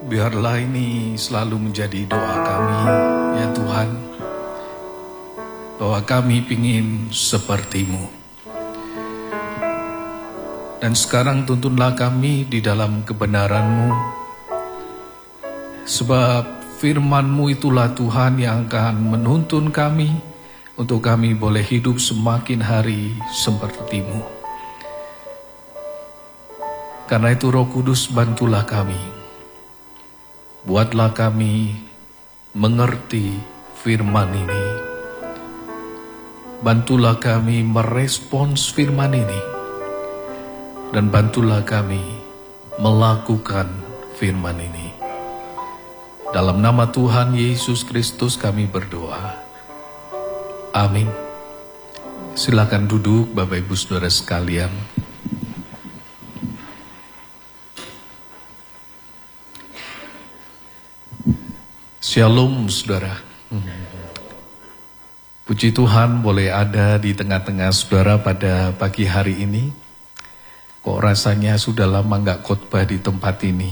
Biarlah ini selalu menjadi doa kami, ya Tuhan. Doa kami ingin seperti-Mu. Dan sekarang tuntunlah kami di dalam kebenaran-Mu. Sebab firman-Mu itulah Tuhan yang akan menuntun kami, untuk kami boleh hidup semakin hari seperti-Mu. Karena itu Roh Kudus, bantulah kami. Buatlah kami mengerti firman ini. Bantulah kami merespons firman ini. Dan bantulah kami melakukan firman ini. Dalam nama Tuhan Yesus Kristus kami berdoa. Amin. Silakan duduk Bapak Ibu Saudara sekalian. Shalom saudara. Puji Tuhan boleh ada di tengah-tengah saudara pada pagi hari ini. Kok rasanya sudah lama gak khotbah di tempat ini.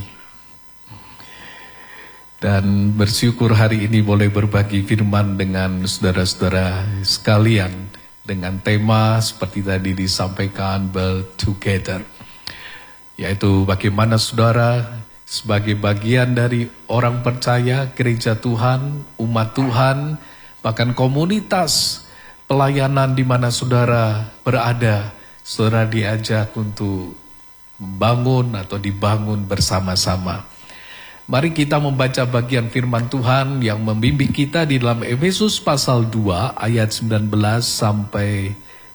Dan bersyukur hari ini boleh berbagi firman dengan saudara-saudara sekalian. Dengan tema seperti tadi disampaikan, Build Together. Yaitu bagaimana saudara sebagai bagian dari orang percaya, gereja Tuhan, umat Tuhan, bahkan komunitas pelayanan di mana saudara berada, saudara diajak untuk membangun atau dibangun bersama-sama. Mari kita membaca bagian firman Tuhan yang membimbing kita di dalam Efesus pasal 2 ayat 19 sampai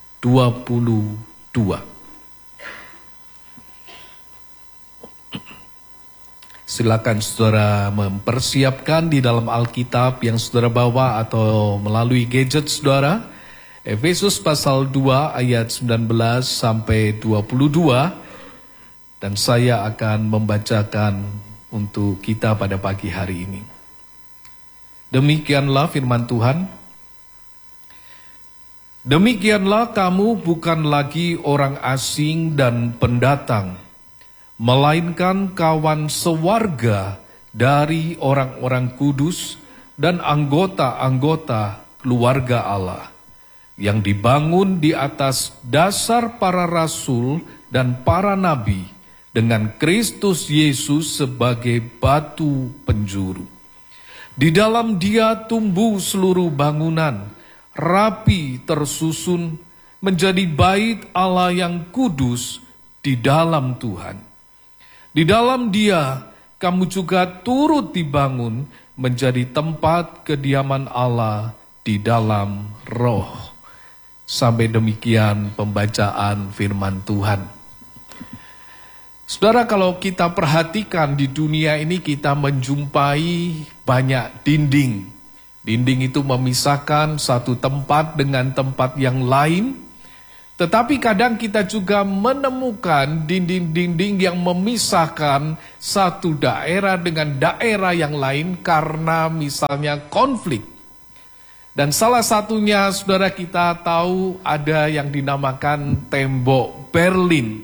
22. Silakan saudara mempersiapkan di dalam Alkitab yang saudara bawa atau melalui gadget saudara. Efesus pasal 2 ayat 19 sampai 22. Dan saya akan membacakan untuk kita pada pagi hari ini. Demikianlah firman Tuhan. Demikianlah kamu bukan lagi orang asing dan pendatang, melainkan kawan sewarga dari orang-orang kudus dan anggota-anggota keluarga Allah, yang dibangun di atas dasar para rasul dan para nabi, dengan Kristus Yesus sebagai batu penjuru. Di dalam Dia tumbuh seluruh bangunan, rapi tersusun, menjadi bait Allah yang kudus di dalam Tuhan. Di dalam Dia, kamu juga turut dibangun menjadi tempat kediaman Allah di dalam Roh. Sampai demikian pembacaan firman Tuhan. Saudara, kalau kita perhatikan di dunia ini kita menjumpai banyak dinding. Dinding itu memisahkan satu tempat dengan tempat yang lain. Tetapi kadang kita juga menemukan dinding-dinding yang memisahkan satu daerah dengan daerah yang lain karena misalnya konflik. Dan salah satunya saudara kita tahu ada yang dinamakan tembok Berlin.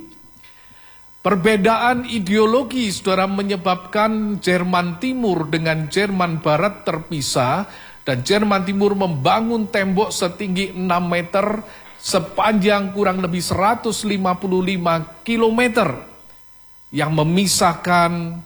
Perbedaan ideologi saudara menyebabkan Jerman Timur dengan Jerman Barat terpisah. Dan Jerman Timur membangun tembok setinggi 6 meter sepanjang kurang lebih 155 kilometer yang memisahkan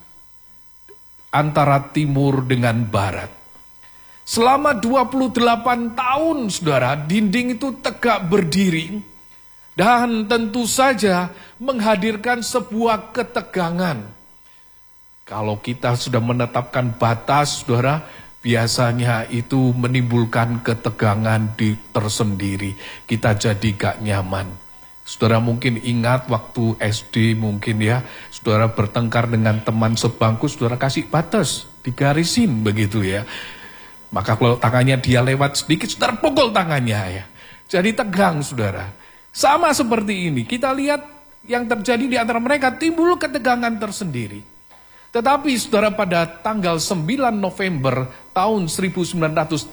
antara timur dengan barat. Selama 28 tahun saudara, dinding itu tegak berdiri dan tentu saja menghadirkan sebuah ketegangan. Kalau kita sudah menetapkan batas saudara, biasanya itu menimbulkan ketegangan tersendiri. Kita jadi gak nyaman. Saudara mungkin ingat waktu SD mungkin ya, saudara bertengkar dengan teman sebangku, saudara kasih batas, digarisin begitu ya. Maka kalau tangannya dia lewat sedikit, saudara pukul tangannya ya. Jadi tegang saudara. Sama seperti ini, kita lihat yang terjadi di antara mereka, timbul ketegangan tersendiri. Tetapi saudara, pada tanggal 9 November tahun 1989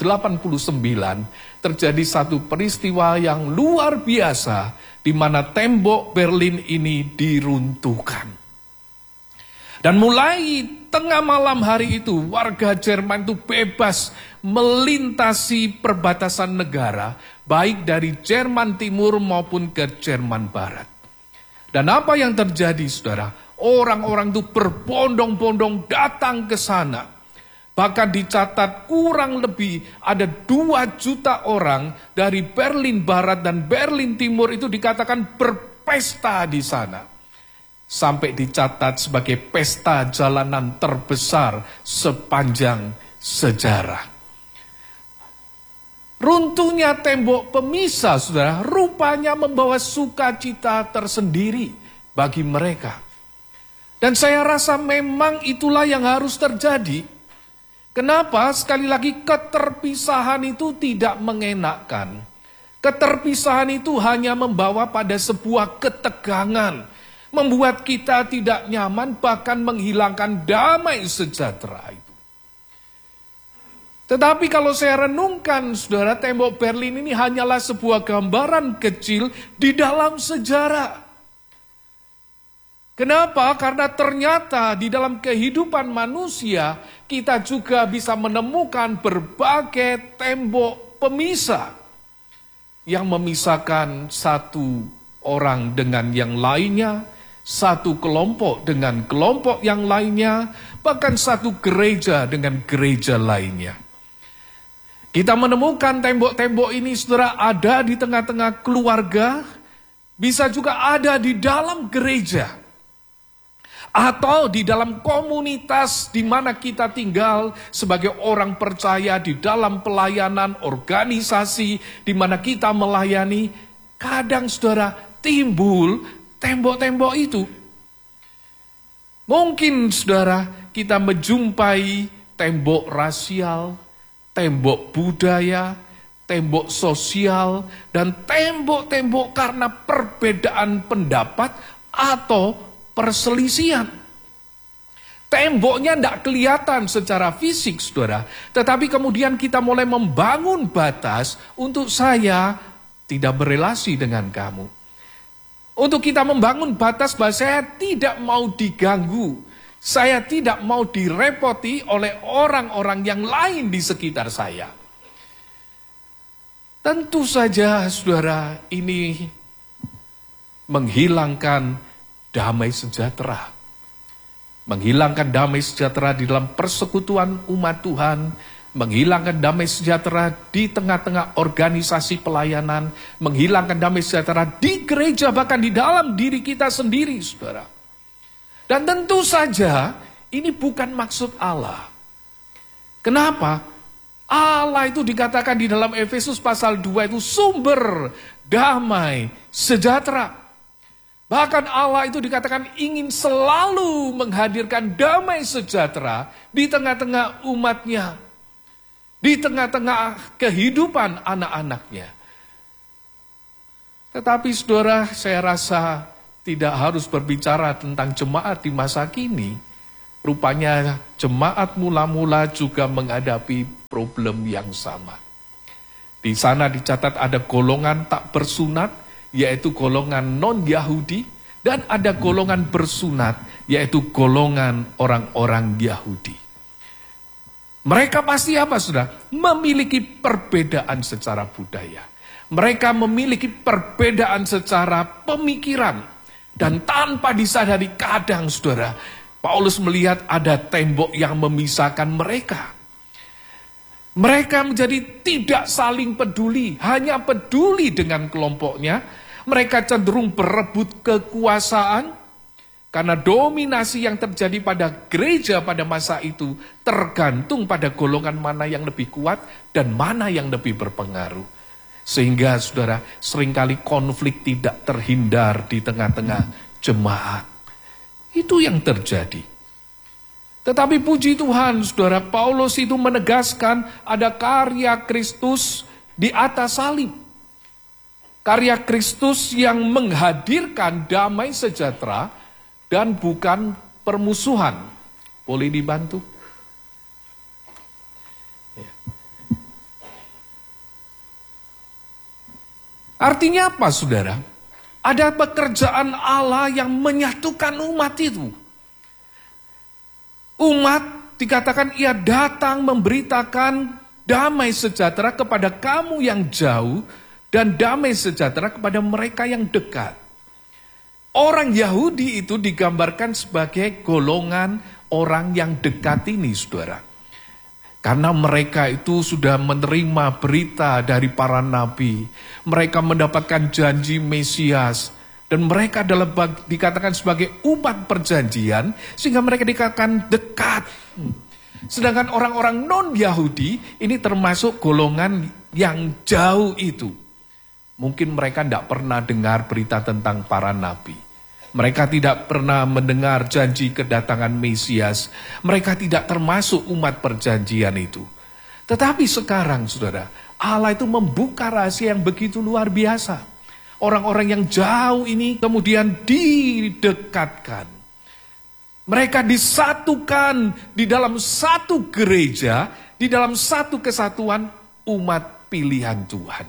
terjadi satu peristiwa yang luar biasa di mana tembok Berlin ini diruntuhkan. Dan mulai tengah malam hari itu, warga Jerman itu bebas melintasi perbatasan negara, baik dari Jerman Timur maupun ke Jerman Barat. Dan apa yang terjadi, saudara? Orang-orang itu berbondong-bondong datang ke sana. Bahkan dicatat kurang lebih ada 2 juta orang dari Berlin Barat dan Berlin Timur itu dikatakan berpesta di sana. Sampai dicatat sebagai pesta jalanan terbesar sepanjang sejarah. Runtuhnya tembok pemisah, saudara, rupanya membawa sukacita tersendiri bagi mereka. Dan saya rasa memang itulah yang harus terjadi. Kenapa? Sekali lagi, keterpisahan itu tidak mengenakkan. Keterpisahan itu hanya membawa pada sebuah ketegangan, membuat kita tidak nyaman, bahkan menghilangkan damai sejahtera itu. Tetapi kalau saya renungkan, saudara, tembok Berlin ini hanyalah sebuah gambaran kecil di dalam sejarah. Kenapa? Karena ternyata di dalam kehidupan manusia, kita juga bisa menemukan berbagai tembok pemisah yang memisahkan satu orang dengan yang lainnya, satu kelompok dengan kelompok yang lainnya, bahkan satu gereja dengan gereja lainnya. Kita menemukan tembok-tembok ini, saudara, ada di tengah-tengah keluarga, bisa juga ada di dalam gereja, atau di dalam komunitas di mana kita tinggal sebagai orang percaya, di dalam pelayanan organisasi di mana kita melayani. Kadang, saudara, timbul tembok-tembok itu. Mungkin, saudara, kita menjumpai tembok rasial, tembok budaya, tembok sosial, dan tembok-tembok karena perbedaan pendapat atau perselisihan. Temboknya tidak kelihatan secara fisik, saudara, tetapi kemudian kita mulai membangun batas untuk saya tidak berelasi dengan kamu. Untuk kita membangun batas bahwa saya tidak mau diganggu, saya tidak mau direpoti oleh orang-orang yang lain di sekitar saya. Tentu saja, saudara, ini menghilangkan damai sejahtera. Menghilangkan damai sejahtera di dalam persekutuan umat Tuhan, menghilangkan damai sejahtera di tengah-tengah organisasi pelayanan, menghilangkan damai sejahtera di gereja, bahkan di dalam diri kita sendiri, saudara. Dan tentu saja ini bukan maksud Allah. Kenapa? Allah itu dikatakan di dalam Efesus pasal 2 itu sumber damai sejahtera. Bahkan Allah itu dikatakan ingin selalu menghadirkan damai sejahtera di tengah-tengah umatnya, di tengah-tengah kehidupan anak-anaknya. Tetapi, saudara, saya rasa tidak harus berbicara tentang jemaat di masa kini. Rupanya jemaat mula-mula juga menghadapi problem yang sama. Di sana dicatat ada golongan tak bersunat, yaitu golongan non-Yahudi, dan ada golongan bersunat, yaitu golongan orang-orang Yahudi. Mereka pasti apa, saudara? Memiliki perbedaan secara budaya. Mereka memiliki perbedaan secara pemikiran. Dan tanpa disadari kadang, saudara, Paulus melihat ada tembok yang memisahkan mereka. Mereka menjadi tidak saling peduli, hanya peduli dengan kelompoknya. Mereka cenderung berebut kekuasaan, karena dominasi yang terjadi pada gereja pada masa itu tergantung pada golongan mana yang lebih kuat dan mana yang lebih berpengaruh. Sehingga, saudara, seringkali konflik tidak terhindar di tengah-tengah jemaat. Itu yang terjadi. Tetapi puji Tuhan, saudara, Paulus itu menegaskan ada karya Kristus di atas salib. Karya Kristus yang menghadirkan damai sejahtera dan bukan permusuhan. Boleh dibantu? Ya. Artinya apa, saudara? Ada pekerjaan Allah yang menyatukan umat itu. Umat dikatakan ia datang memberitakan damai sejahtera kepada kamu yang jauh dan damai sejahtera kepada mereka yang dekat. Orang Yahudi itu digambarkan sebagai golongan orang yang dekat ini, saudara. Karena mereka itu sudah menerima berita dari para nabi. Mereka mendapatkan janji Mesias. Dan mereka adalah dikatakan sebagai umat perjanjian, sehingga mereka dikatakan dekat. Sedangkan orang-orang non-Yahudi ini termasuk golongan yang jauh itu. Mungkin mereka tidak pernah dengar berita tentang para nabi. Mereka tidak pernah mendengar janji kedatangan Mesias. Mereka tidak termasuk umat perjanjian itu. Tetapi sekarang, saudara, Allah itu membuka rahasia yang begitu luar biasa. Orang-orang yang jauh ini kemudian didekatkan. Mereka disatukan di dalam satu gereja, di dalam satu kesatuan umat pilihan Tuhan.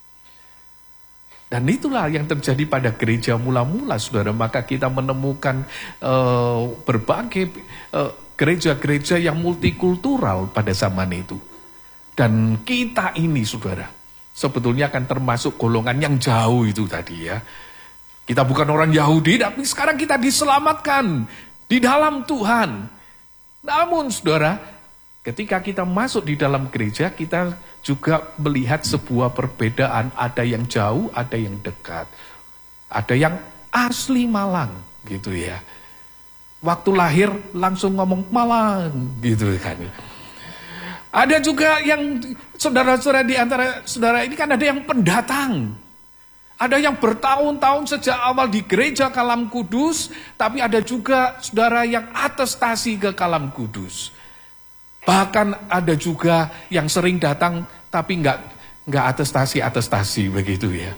Dan itulah yang terjadi pada gereja mula-mula, saudara. Maka kita menemukan berbagai gereja-gereja yang multikultural pada zaman itu. Dan kita ini, saudara, sebetulnya akan termasuk golongan yang jauh itu tadi ya. Kita bukan orang Yahudi, tapi sekarang kita diselamatkan di dalam Tuhan. Namun saudara, ketika kita masuk di dalam gereja, kita juga melihat sebuah perbedaan. Ada yang jauh, ada yang dekat. Ada yang asli Malang gitu ya. Waktu lahir langsung ngomong Malang gitu kan. Ada juga yang saudara-saudara di antara saudara ini kan ada yang pendatang. Ada yang bertahun-tahun sejak awal di gereja Kalam Kudus, tapi ada juga saudara yang atestasi ke Kalam Kudus. Bahkan ada juga yang sering datang tapi nggak atestasi begitu ya.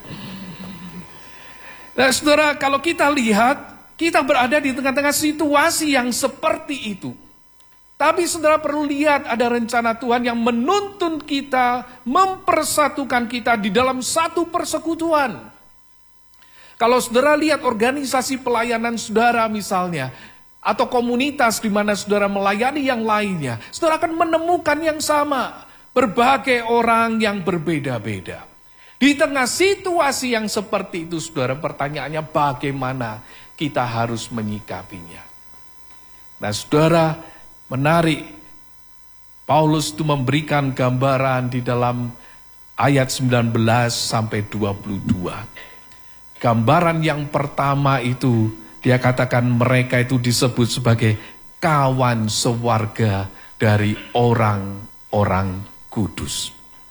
Nah, saudara, kalau kita lihat, kita berada di tengah-tengah situasi yang seperti itu. Tapi saudara perlu lihat ada rencana Tuhan yang menuntun kita, mempersatukan kita di dalam satu persekutuan. Kalau saudara lihat organisasi pelayanan saudara misalnya, atau komunitas di mana saudara melayani yang lainnya, saudara akan menemukan yang sama. Berbagai orang yang berbeda-beda. Di tengah situasi yang seperti itu, saudara, pertanyaannya bagaimana kita harus menyikapinya. Nah, saudara, menarik, Paulus itu memberikan gambaran di dalam ayat 19 sampai 22. Gambaran yang pertama itu, dia katakan mereka itu disebut sebagai kawan sewarga dari orang-orang kudus.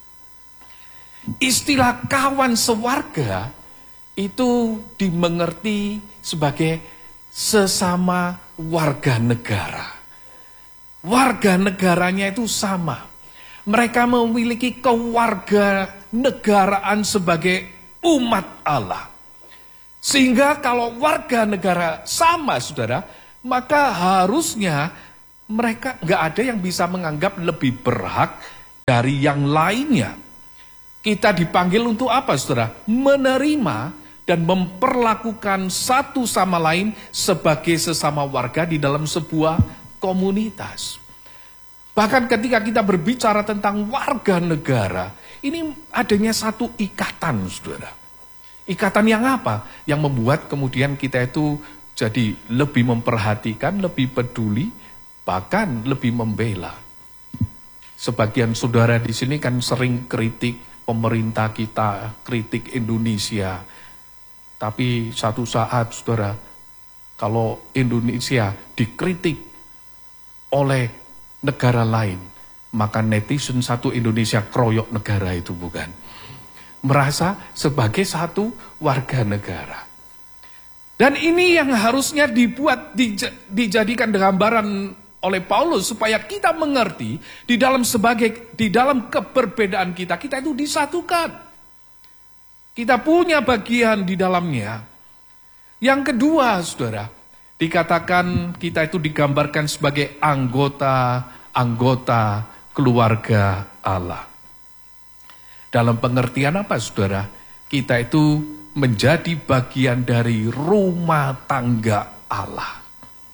Istilah kawan sewarga itu dimengerti sebagai sesama warga negara. Warga negaranya itu sama. Mereka memiliki kewarganegaraan sebagai umat Allah. Sehingga kalau warga negara sama, saudara, maka harusnya mereka nggak ada yang bisa menganggap lebih berhak dari yang lainnya. Kita dipanggil untuk apa, saudara? Menerima dan memperlakukan satu sama lain sebagai sesama warga di dalam sebuah komunitas. Bahkan ketika kita berbicara tentang warga negara, ini adanya satu ikatan, saudara. Ikatan yang apa? Yang membuat kemudian kita itu jadi lebih memperhatikan, lebih peduli, bahkan lebih membela. Sebagian saudara di sini kan sering kritik pemerintah kita, kritik Indonesia. Tapi satu saat, saudara, kalau Indonesia dikritik oleh negara lain, maka netizen satu Indonesia kroyok negara itu, bukan? Merasa sebagai satu warga negara. Dan ini yang harusnya dijadikan gambaran oleh Paulus supaya kita mengerti di dalam keberbedaan kita itu disatukan. Kita punya bagian di dalamnya. Yang kedua, saudara, dikatakan kita itu digambarkan sebagai anggota keluarga Allah. Dalam pengertian apa, saudara? Kita itu menjadi bagian dari rumah tangga Allah.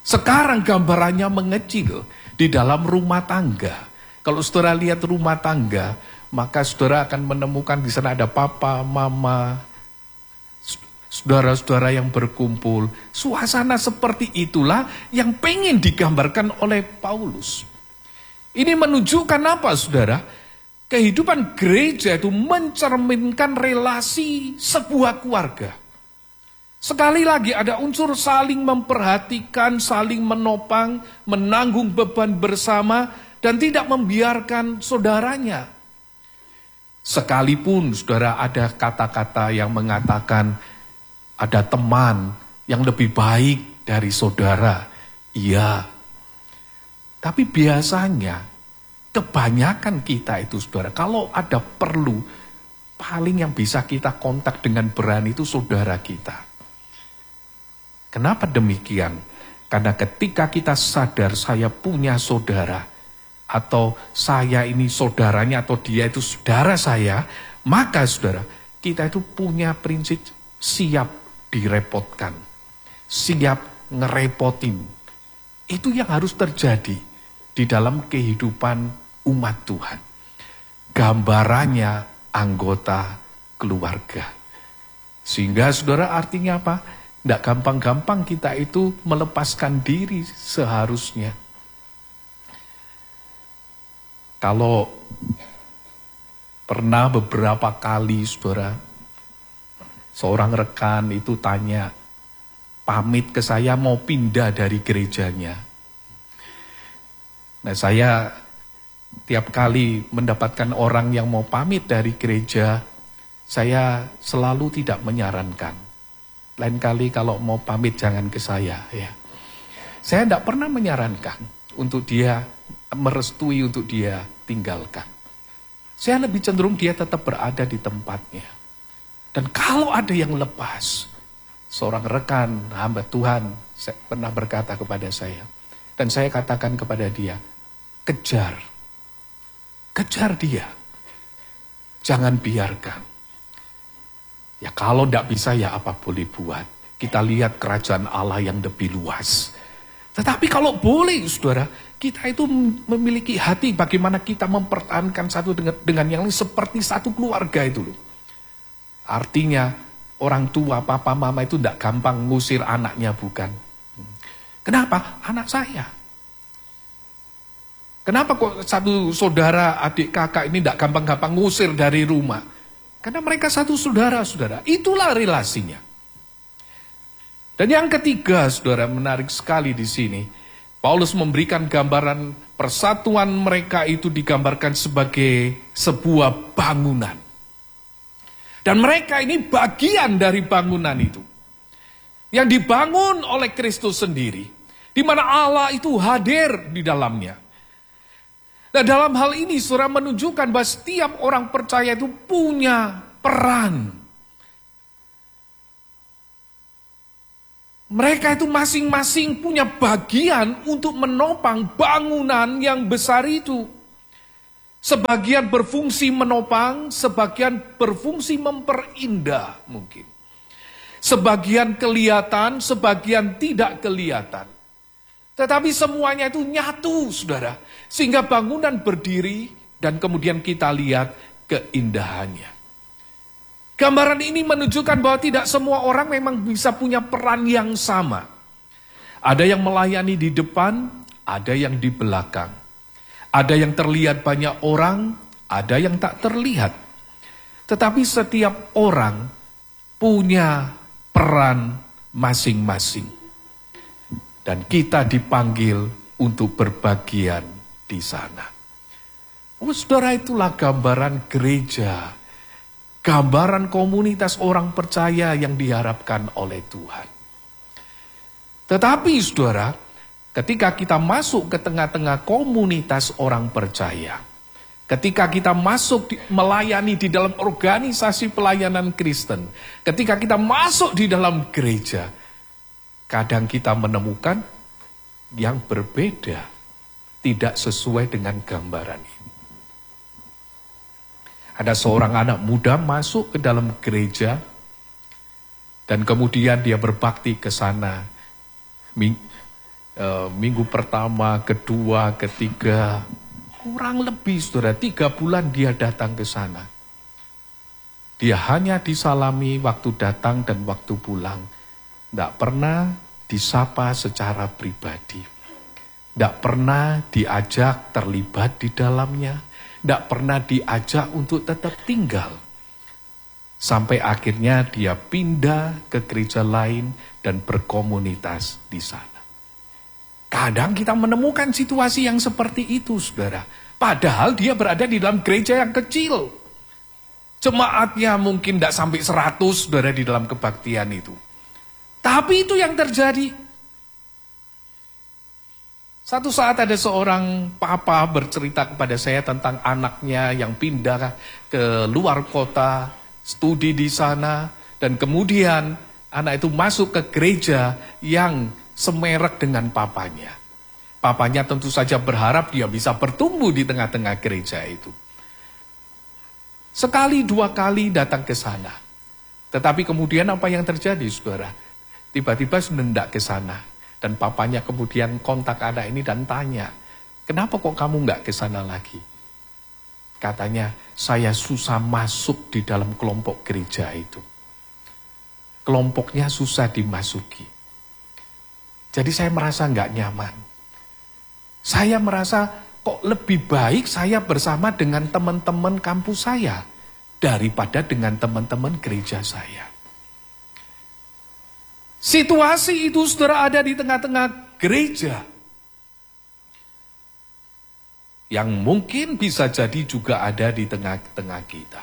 Sekarang gambarannya mengecil di dalam rumah tangga. Kalau saudara lihat rumah tangga, maka saudara akan menemukan di sana ada papa, mama, saudara-saudara yang berkumpul. Suasana seperti itulah yang pengen digambarkan oleh Paulus. Ini menunjukkan apa, saudara? Kehidupan gereja itu mencerminkan relasi sebuah keluarga. Sekali lagi ada unsur saling memperhatikan, saling menopang, menanggung beban bersama, dan tidak membiarkan saudaranya. Sekalipun saudara ada kata-kata yang mengatakan ada teman yang lebih baik dari saudara. Iya. Tapi biasanya kebanyakan kita itu saudara, kalau ada perlu, paling yang bisa kita kontak dengan berani itu saudara kita. Kenapa demikian? Karena ketika kita sadar saya punya saudara, atau saya ini saudaranya, atau dia itu saudara saya, maka saudara, kita itu punya prinsip siap direpotkan, siap ngerepotin. Itu yang harus terjadi di dalam kehidupan umat Tuhan. Gambarannya anggota keluarga. Sehingga saudara artinya apa? Tidak gampang-gampang kita itu melepaskan diri seharusnya. Kalau pernah beberapa kali saudara, seorang rekan itu tanya, pamit ke saya mau pindah dari gerejanya. Nah saya tiap kali mendapatkan orang yang mau pamit dari gereja, saya selalu tidak menyarankan. Lain kali kalau mau pamit jangan ke saya. Ya. Saya tidak pernah menyarankan untuk dia merestui untuk dia tinggalkan. Saya lebih cenderung dia tetap berada di tempatnya. Dan kalau ada yang lepas, seorang rekan hamba Tuhan pernah berkata kepada saya, dan saya katakan kepada dia, kejar dia, jangan biarkan. Ya kalau tidak bisa ya apa boleh buat. Kita lihat kerajaan Allah yang lebih luas. Tetapi kalau boleh saudara, kita itu memiliki hati bagaimana kita mempertahankan satu dengan yang lain seperti satu keluarga itu loh. Artinya orang tua, papa, mama itu tidak gampang ngusir anaknya, bukan. Kenapa? Anak saya. Kenapa kok satu saudara, adik, kakak ini tidak gampang-gampang ngusir dari rumah? Karena mereka satu saudara-saudara. Itulah relasinya. Dan yang ketiga, saudara, menarik sekali di sini. Paulus memberikan gambaran persatuan mereka itu digambarkan sebagai sebuah bangunan. Dan mereka ini bagian dari bangunan itu. Yang dibangun oleh Kristus sendiri. Di mana Allah itu hadir di dalamnya. Nah dalam hal ini saudara menunjukkan bahwa setiap orang percaya itu punya peran. Mereka itu masing-masing punya bagian untuk menopang bangunan yang besar itu. Sebagian berfungsi menopang, sebagian berfungsi memperindah mungkin. Sebagian kelihatan, sebagian tidak kelihatan. Tetapi semuanya itu nyatu, saudara. Sehingga bangunan berdiri dan kemudian kita lihat keindahannya. Gambaran ini menunjukkan bahwa tidak semua orang memang bisa punya peran yang sama. Ada yang melayani di depan, ada yang di belakang. Ada yang terlihat banyak orang, ada yang tak terlihat. Tetapi setiap orang punya peran masing-masing. Dan kita dipanggil untuk berbagian di sana. Oh, saudara, itulah gambaran gereja. Gambaran komunitas orang percaya yang diharapkan oleh Tuhan. Tetapi saudara, ketika kita masuk ke tengah-tengah komunitas orang percaya, ketika kita masuk melayani di dalam organisasi pelayanan Kristen, ketika kita masuk di dalam gereja, kadang kita menemukan yang berbeda, tidak sesuai dengan gambaran ini. Ada seorang anak muda masuk ke dalam gereja, dan kemudian dia berbakti ke sana. Minggu pertama, kedua, ketiga, kurang lebih saudara 3 bulan dia datang ke sana. Dia hanya disalami waktu datang dan waktu pulang. Tidak pernah disapa secara pribadi. Tidak pernah diajak terlibat di dalamnya. Tidak pernah diajak untuk tetap tinggal. Sampai akhirnya dia pindah ke gereja lain dan berkomunitas di sana. Kadang kita menemukan situasi yang seperti itu, saudara. Padahal dia berada di dalam gereja yang kecil. Jemaatnya mungkin tidak sampai 100, saudara, di dalam kebaktian itu. Tapi itu yang terjadi. Satu saat ada seorang papa bercerita kepada saya tentang anaknya yang pindah ke luar kota, studi di sana, dan kemudian anak itu masuk ke gereja yang semerek dengan papanya. Papanya tentu saja berharap dia bisa bertumbuh di tengah-tengah gereja itu. Sekali 2 kali datang ke sana. Tetapi kemudian apa yang terjadi, saudara? Tiba-tiba sudah tidak ke sana. Dan papanya kemudian kontak anak ini dan tanya, kenapa kok kamu nggak ke sana lagi? Katanya, saya susah masuk di dalam kelompok gereja itu. Kelompoknya susah dimasuki. Jadi saya merasa nggak nyaman. Saya merasa kok lebih baik saya bersama dengan teman-teman kampus saya daripada dengan teman-teman gereja saya. Situasi itu saudara ada di tengah-tengah gereja. Yang mungkin bisa jadi juga ada di tengah-tengah kita.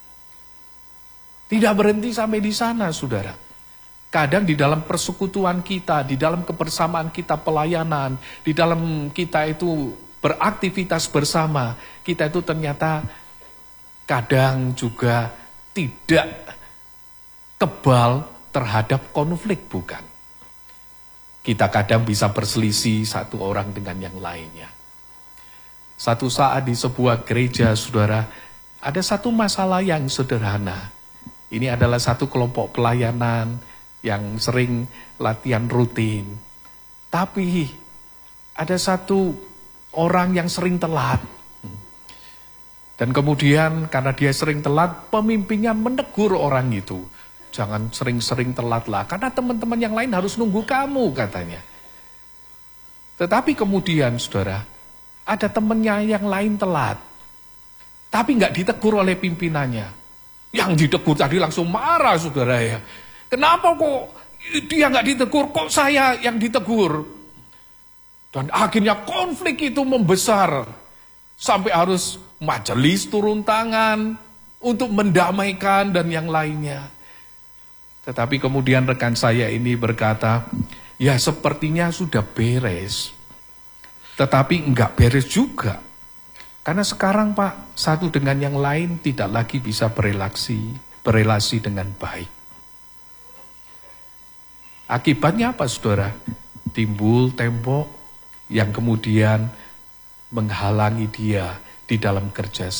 Tidak berhenti sampai di sana, saudara. Kadang di dalam persekutuan kita, di dalam kebersamaan kita pelayanan, di dalam kita itu beraktivitas bersama, kita itu ternyata kadang juga tidak kebal terhadap konflik, bukan? Kita kadang bisa berselisih satu orang dengan yang lainnya. Satu saat di sebuah gereja, saudara, ada satu masalah yang sederhana. Ini adalah satu kelompok pelayanan yang sering latihan rutin. Tapi ada satu orang yang sering telat. Dan kemudian karena dia sering telat, pemimpinnya menegur orang itu. Jangan sering-sering telat lah, karena teman-teman yang lain harus nunggu kamu, katanya. Tetapi kemudian, saudara, ada temannya yang lain telat. Tapi nggak ditegur oleh pimpinannya. Yang ditegur tadi langsung marah, saudara ya. Kenapa kok dia nggak ditegur, kok saya yang ditegur? Dan akhirnya konflik itu membesar. Sampai harus majelis turun tangan untuk mendamaikan dan yang lainnya. Tetapi kemudian rekan saya ini berkata, ya sepertinya sudah beres. Tetapi enggak beres juga. Karena sekarang Pak, satu dengan yang lain tidak lagi bisa berelasi dengan baik. Akibatnya apa, saudara? Timbul tembok yang kemudian menghalangi dia di dalam kerja